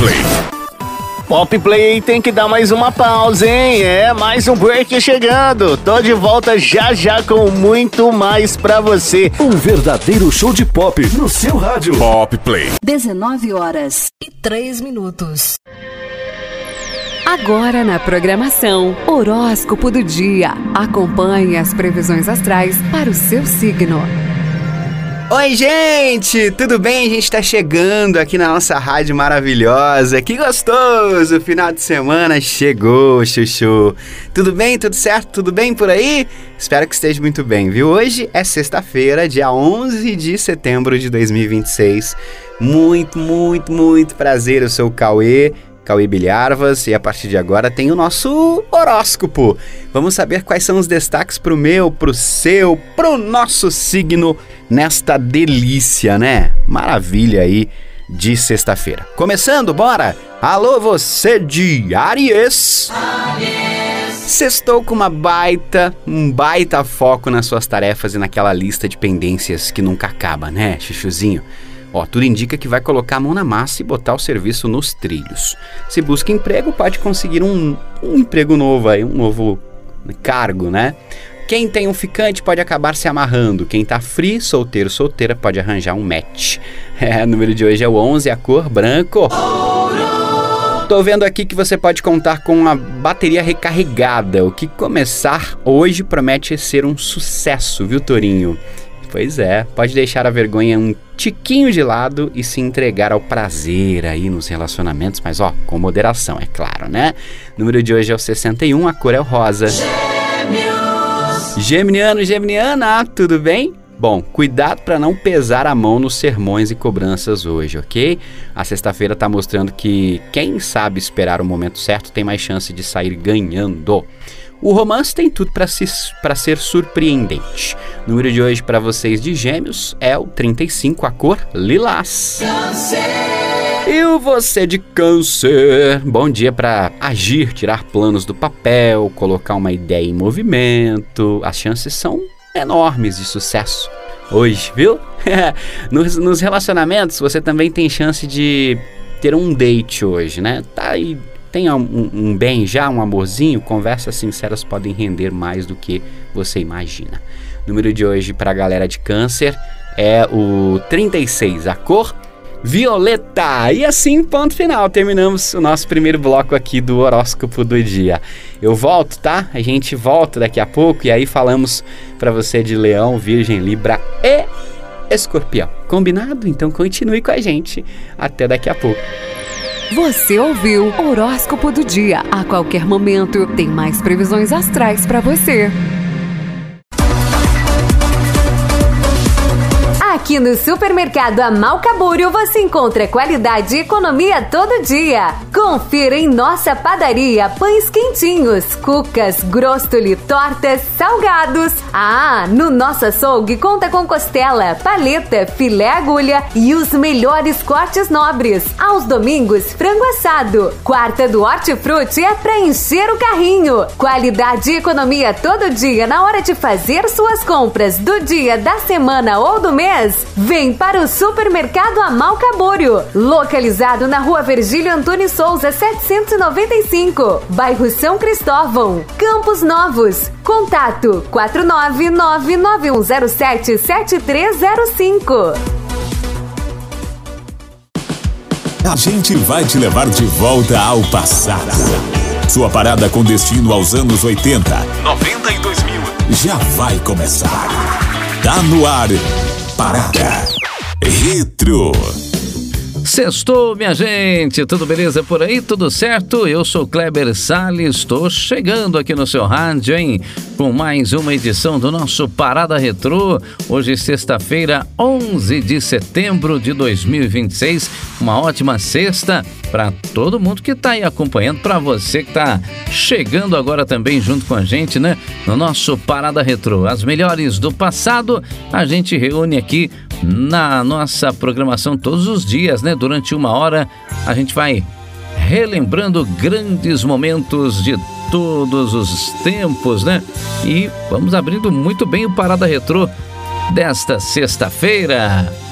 Play. Pop Play tem que dar mais uma pausa, hein? Mais um break chegando. Tô de volta já com muito mais pra você. Um verdadeiro show de pop no seu rádio. Pop Play. 19h03. Agora na programação, horóscopo do dia. Acompanhe as previsões astrais para o seu signo. Oi, gente! Tudo bem? A gente tá chegando aqui na nossa rádio maravilhosa. Que gostoso! O final de semana chegou, chuchu. Tudo bem? Tudo certo? Tudo bem por aí? Espero que esteja muito bem, viu? Hoje é sexta-feira, dia 11 de setembro de 2026. Muito prazer. Eu sou o Cauê Bilharvas, e a partir de agora tem o nosso horóscopo. Vamos saber quais são os destaques pro meu, pro seu, pro nosso signo nesta delícia, né? Maravilha aí de sexta-feira. Começando, bora! Alô, você de Áries! Sextou com um baita foco nas suas tarefas e naquela lista de pendências que nunca acaba, né, chuchuzinho? Tudo indica que vai colocar a mão na massa e botar o serviço nos trilhos. Se busca emprego, pode conseguir um emprego novo aí, um novo cargo, né? Quem tem um ficante pode acabar se amarrando. Quem tá free, solteiro, solteira, pode arranjar um match. O número de hoje é o 11, a cor branco. Tô vendo aqui que você pode contar com uma bateria recarregada. O que começar hoje promete ser um sucesso, viu, Tourinho? Pois é, pode deixar a vergonha um tiquinho de lado e se entregar ao prazer aí nos relacionamentos, mas com moderação, é claro, né? O número de hoje é o 61, a cor é o rosa. Geminiana, tudo bem? Bom, cuidado para não pesar a mão nos sermões e cobranças hoje, ok? A sexta-feira tá mostrando que quem sabe esperar o momento certo tem mais chance de sair ganhando. O romance tem tudo para ser surpreendente. O número de hoje para vocês de Gêmeos é o 35, a cor lilás. E você de Câncer? Bom dia para agir, tirar planos do papel, colocar uma ideia em movimento. As chances são enormes de sucesso hoje, viu? Nos relacionamentos você também tem chance de ter um date hoje, né? Tá aí. Tem um bem já, um amorzinho, conversas sinceras podem render mais do que você imagina. O número de hoje para a galera de Câncer é o 36, a cor violeta. E assim, ponto final, terminamos o nosso primeiro bloco aqui do horóscopo do dia. Eu volto, tá? A gente volta daqui a pouco e aí falamos para você de Leão, Virgem, Libra e Escorpião. Combinado? Então continue com a gente. Até daqui a pouco. Você ouviu o horóscopo do dia. A qualquer momento tem mais previsões astrais para você. Aqui no Supermercado Amalcabúrio você encontra qualidade e economia todo dia. Confira em nossa padaria pães quentinhos, cucas, grostoli, tortas, salgados. No nosso açougue conta com costela, paleta, filé agulha e os melhores cortes nobres. Aos domingos, frango assado. Quarta do Hortifruti é pra encher o carrinho. Qualidade e economia todo dia na hora de fazer suas compras do dia, da semana ou do mês. Vem para o Supermercado Amalcabúrio, localizado na Rua Virgílio Antônio Souza, 795, bairro São Cristóvão, Campos Novos. Contato 499-9107-7305. A gente vai te levar de volta ao passado. Sua parada com destino aos anos 80, 90 e 2000 já vai começar. Tá no ar. Parada Retro. Sextou, minha gente, tudo beleza por aí? Tudo certo? Eu sou Kleber Salles, estou chegando aqui no seu rádio, hein? Com mais uma edição do nosso Parada Retrô. Hoje, sexta-feira, 11 de setembro de 2026. Uma ótima sexta para todo mundo que está aí acompanhando, para você que está chegando agora também junto com a gente, né? No nosso Parada Retrô. As melhores do passado, a gente reúne aqui na nossa programação todos os dias, né? Durante uma hora a gente vai relembrando grandes momentos de todos os tempos, né? E vamos abrindo muito bem o Parada Retrô desta sexta-feira.